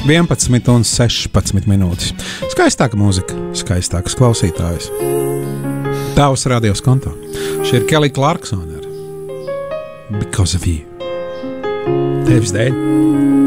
11 un 16 minūtes. Skaistāka mūzika, skaistākas klausītājas. Tavs radios konto. Šī ir Kelly Clarksona ar Because of You. Tevis dēļ.